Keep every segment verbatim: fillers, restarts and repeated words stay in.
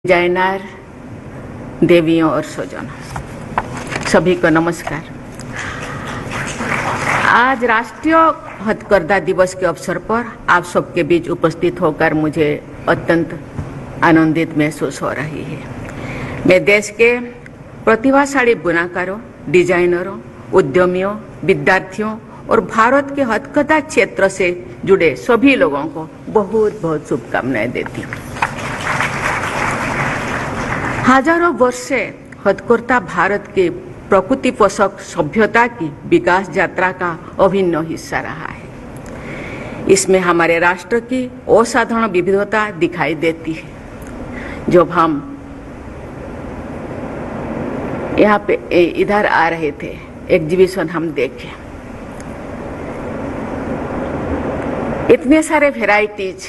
जैनार देवियों और स्वजनों, सभी को नमस्कार। आज राष्ट्रीय हथकरघा दिवस के अवसर पर आप सबके बीच उपस्थित होकर मुझे अत्यंत आनंदित महसूस हो रही है। मैं देश के प्रतिभाशाली बुनाकारों, डिजाइनरों, उद्यमियों, विद्यार्थियों और भारत के हथकरघा क्षेत्र से जुड़े सभी लोगों को बहुत बहुत शुभकामनाएं देती हूँ। हजारों वर्ष से हथकरघा भारत के प्रकृति पोषक सभ्यता की विकास यात्रा का अभिन्न हिस्सा रहा है। इसमें हमारे राष्ट्र की असाधारण विविधता दिखाई देती है। जब हम यहाँ पे इधर आ रहे थे, एग्जीबिशन हम देखे, इतने सारे वेराइटीज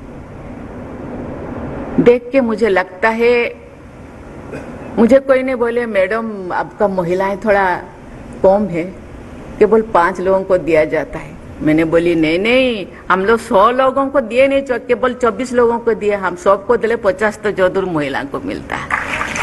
देख के मुझे लगता है, मुझे कोई ने बोले मैडम आपका महिलाएं थोड़ा कम है, केवल पांच लोगों को दिया जाता है। मैंने बोली नहीं नहीं, हम लोग सौ लोगों को दिए नहीं, केवल चौबीस लोगों को दिए, हम सबको दिले पचास तो जरूर महिला को मिलता है।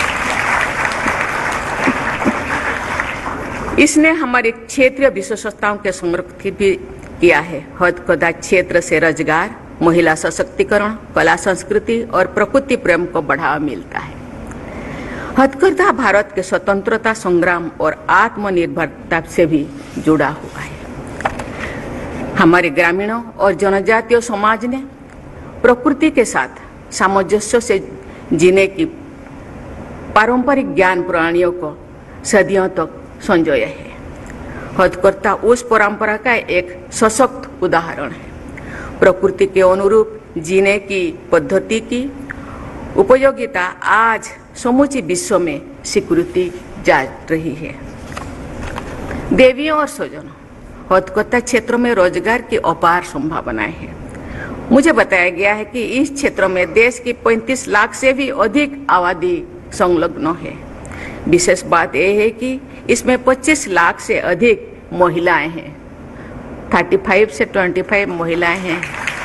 इसने हमारे क्षेत्रीय विशेषताओं के संरक्षित भी किया है। हथकरघा क्षेत्र से रोजगार, महिला सशक्तिकरण, कला संस्कृति और प्रकृति प्रेम को बढ़ावा मिलता है। हथकरघा भारत के स्वतंत्रता संग्राम और आत्मनिर्भरता से भी जुड़ा हुआ है। हमारे ग्रामीणों और जनजातीय समाज ने प्रकृति के साथ सामंजस्य से जीने की पारंपरिक ज्ञान प्रणालियों को सदियों तक संजोया है। हथकरघा उस परंपरा का एक सशक्त उदाहरण है। प्रकृति के अनुरूप जीने की पद्धति की उपयोगिता आज समूची विश्व में स्वीकृति जा रही है। देवियों और स्वजनों, हथकरघा क्षेत्र में रोजगार की अपार संभावनाएं हैं। मुझे बताया गया है कि इस क्षेत्र में देश की पैंतीस लाख से भी अधिक आबादी संलग्न है। विशेष बात यह है कि इसमें पच्चीस लाख से अधिक महिलाएं हैं। पैंतीस से पच्चीस महिलाएं हैं।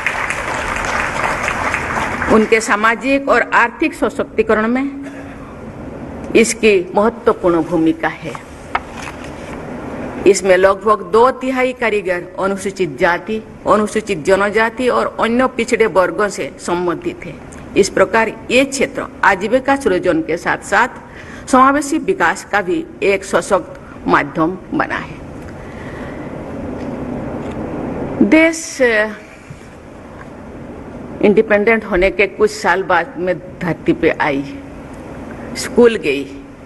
उनके सामाजिक और आर्थिक सशक्तिकरण में इसकी महत्वपूर्ण भूमिका है। इसमें लगभग दो तिहाई कारीगर अनुसूचित जाति, अनुसूचित जनजाति और अन्य पिछड़े वर्गों से संबंधित है। इस प्रकार ये क्षेत्र आजीविका सृजन के साथ साथ समावेशी विकास का भी एक सशक्त माध्यम बना है। देश इंडिपेंडेंट होने के कुछ साल बाद में धरती पे आई, स्कूल गई।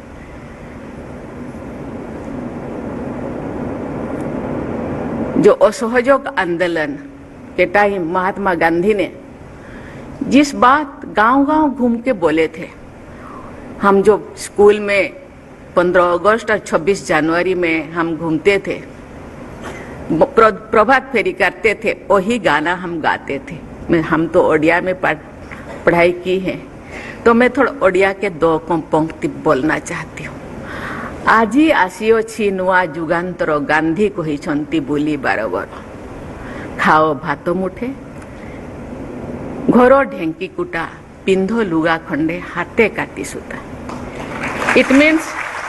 जो असहयोग आंदोलन के टाइम महात्मा गांधी ने जिस बात गांव-गांव घूम के बोले थे, हम जो स्कूल में पंद्रह अगस्त और छब्बीस जनवरी में हम घूमते थे, प्रभात फेरी करते थे, वही गाना हम गाते थे। मैं हम तो ओडिया में पढ़ाई की है, तो मैं थोड़ा ओडिया के दो पंक्ति बोलना चाहती हूँ। आजी आसियो छि नुआ जुगान्तर गांधी कहिछंती बोली बारबर, खाओ भात मुठे घर ढेंकी कुटा, पिंधो लुगा खंडे हाथे काटी सूता। इट मीन्स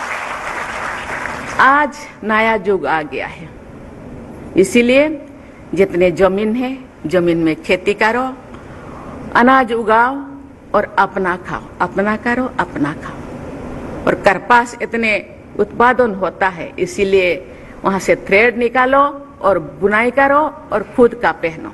आज नया युग आ गया है, इसीलिए जितने जमीन है, जमीन में खेती करो, अनाज उगाओ और अपना खाओ, अपना करो अपना खाओ। और कपास इतने उत्पादन होता है, इसीलिए वहां से थ्रेड निकालो और बुनाई करो और खुद का पहनो।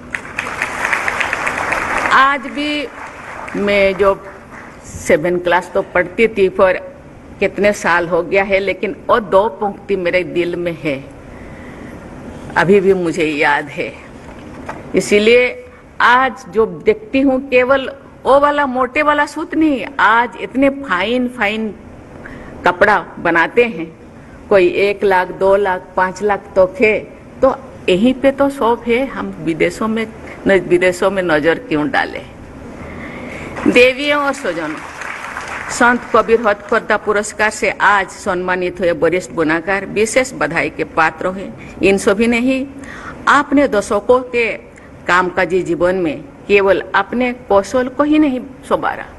आज भी मैं जो सेवन क्लास तो पढ़ती थी, पर कितने साल हो गया है, लेकिन वो दो पंक्ति मेरे दिल में है, अभी भी मुझे याद है। इसीलिए आज जो देखती हूँ, केवल वो वाला मोटे वाला सूत नहीं, आज इतने फाइन फाइन कपड़ा बनाते हैं। कोई एक लाख, दो लाख, पांच लाख तोहफे, तो यहीं पे तो शौक है। हम विदेशों में विदेशों में नजर क्यों डाले। देवियों और स्वजनों, संत कबीर हथकरघा पुरस्कार से आज सम्मानित हुए वरिष्ठ बुनाकार विशेष बधाई के पात्र हुए। इन सभी ने ही आपने दशकों के कामकाजी जीवन में केवल अपने कौशल को ही नहीं संवारा,